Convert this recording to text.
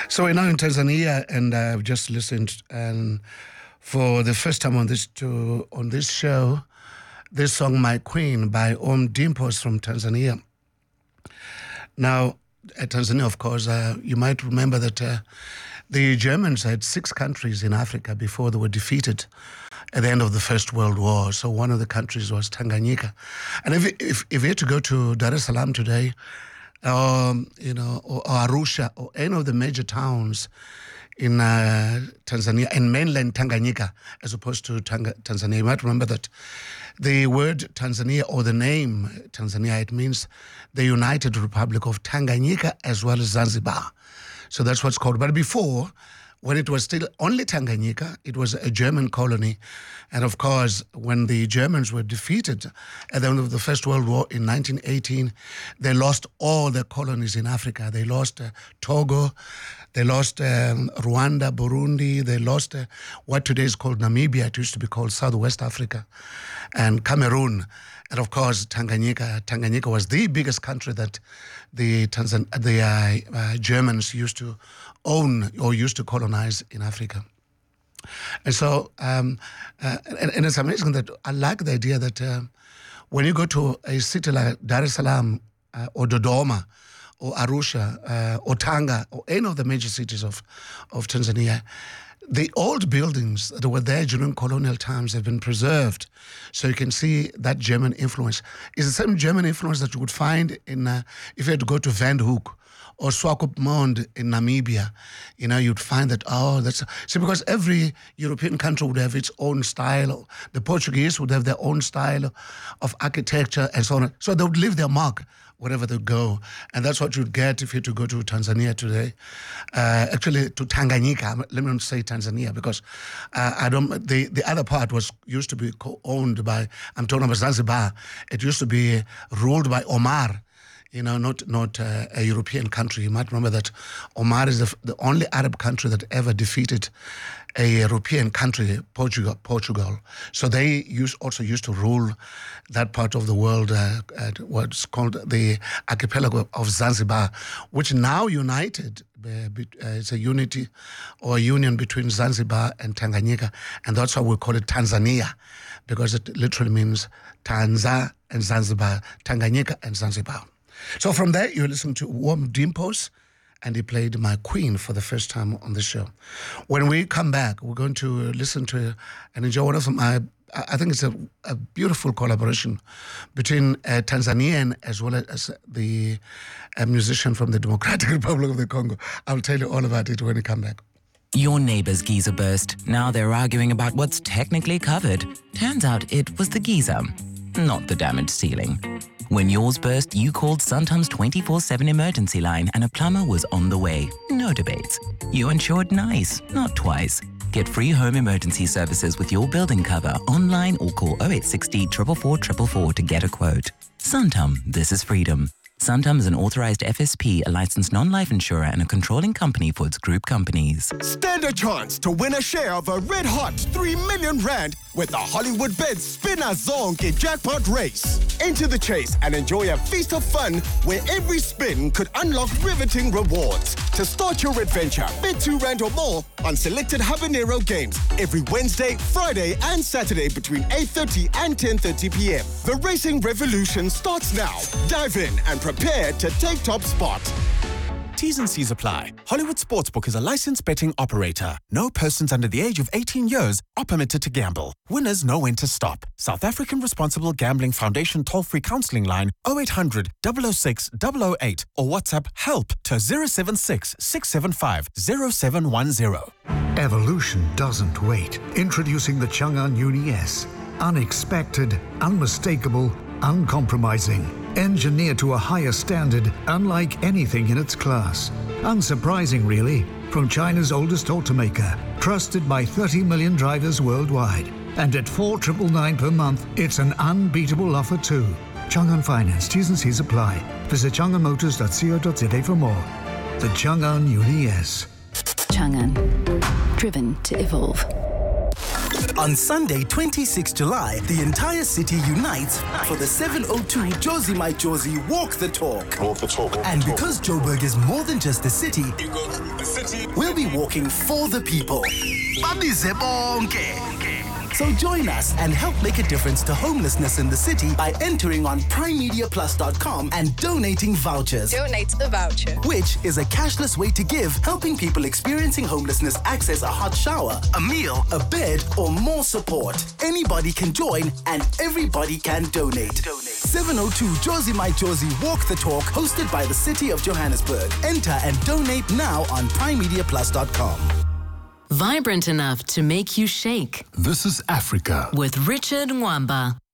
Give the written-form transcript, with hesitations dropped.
So we're now in Tanzania, and I've just listened, and for the first time on this show, this song "My Queen" by Dimpos from Tanzania. Now, Tanzania, of course, you might remember that the Germans had 6 countries in Africa before they were defeated at the end of the First World War. So one of the countries was Tanganyika. And if you had to go to Dar es Salaam today, or Arusha, or any of the major towns in Tanzania, in mainland Tanganyika, as opposed to Tanzania, you might remember that the word Tanzania, or the name Tanzania, it means the United Republic of Tanganyika as well as Zanzibar. So that's what's called. But before, when it was still only Tanganyika, it was a German colony. And of course, when the Germans were defeated at the end of the First World War in 1918, they lost all their colonies in Africa. They lost Togo, they lost Rwanda, Burundi, they lost what today is called Namibia. It used to be called Southwest Africa, and Cameroon. And of course, Tanganyika was the biggest country that the Germans used to own or used to colonize in Africa. And so, and it's amazing that I like the idea that when you go to a city like Dar es Salaam or Dodoma or Arusha or Tanga or any of the major cities of Tanzania, the old buildings that were there during colonial times have been preserved. So you can see that German influence. It's the same German influence that you would find in, if you had to go to Windhoek or Swakopmund in Namibia, you'd find that, because every European country would have its own style. The Portuguese would have their own style of architecture and so on. So they would leave their mark wherever they go. And that's what you'd get if you had to go to Tanzania today. Actually, to Tanganyika. Let me not say Tanzania, because the other part used to be owned by, I'm talking about Zanzibar. It used to be ruled by Omar. Not a European country. You might remember that Omar is the only Arab country that ever defeated a European country, Portugal. So they also used to rule that part of the world, what's called the archipelago of Zanzibar, which now united. It's a unity or a union between Zanzibar and Tanganyika, and that's why we call it Tanzania, because it literally means Tanza and Zanzibar, Tanganyika and Zanzibar. So from there, you listen to Dimpos, and he played My Queen for the first time on the show. When we come back, we're going to listen to and enjoy one of my, I think it's a beautiful collaboration between a Tanzanian as well as a musician from the Democratic Republic of the Congo. I'll tell you all about it when we come back. Your neighbor's geyser burst. Now they're arguing about what's technically covered. Turns out it was the geyser, not the damaged ceiling. When yours burst, you called Suntum's 24/7 emergency line and a plumber was on the way. No debates. You insured nice, not twice. Get free home emergency services with your building cover online or call 0860 444 444 to get a quote. Suntum, this is freedom. Suntum is an authorized FSP, a licensed non-life insurer, and a controlling company for its group companies. Stand a chance to win a share of a red-hot 3 million rand with the Hollywood Bets Spinner Zonke jackpot race. Enter the chase and enjoy a feast of fun where every spin could unlock riveting rewards. To start your adventure, bet 2 rand or more on selected Habanero games every Wednesday, Friday and Saturday between 8:30 and 10:30 p.m. The racing revolution starts now. Dive in and prepare to take top spot. T's and C's apply. Hollywood Sportsbook is a licensed betting operator. No persons under the age of 18 years are permitted to gamble. Winners know when to stop. South African Responsible Gambling Foundation toll-free counseling line 0800 006 008 or WhatsApp HELP to 076 675 0710. Evolution doesn't wait. Introducing the Chang'an Uni S. Unexpected, unmistakable, uncompromising. Engineered to a higher standard, unlike anything in its class. Unsurprising, really, from China's oldest automaker, trusted by 30 million drivers worldwide. And at 4,999 per month, it's an unbeatable offer too. Chang'an Finance, T's and C's apply. Visit chang'anmotors.co.za for more. The Chang'an Uni S. Chang'an, driven to evolve. On Sunday, 26 July, the entire city unites for the 702 Josie My Josie Walk the Talk. And because Joburg is more than just a city, we'll be walking for the people. So join us and help make a difference to homelessness in the city by entering on primemediaplus.com and donating vouchers. Donate a voucher. Which is a cashless way to give, helping people experiencing homelessness access a hot shower, a meal, a bed, or more support. Anybody can join and everybody can donate. 702 Josie My Josie Walk the Talk, hosted by the City of Johannesburg. Enter and donate now on primemediaplus.com. Vibrant enough to make you shake. This is Africa. With Richard Mwamba.